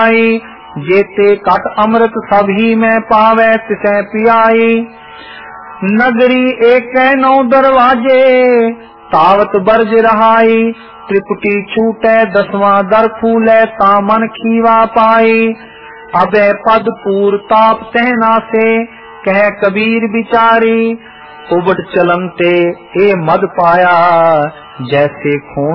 जेते कट अमृत सभी में पावे तिसे पियाई। नगरी एक 9 दरवाजे तावत बरज रहाई। त्रिपुटी छूटे 10वां दर फूले तामन खीवा पाई। अबे पद पूर ताप सहना से कह कबीर बिचारी। उबट चलनते ए मद पाया जैसे खून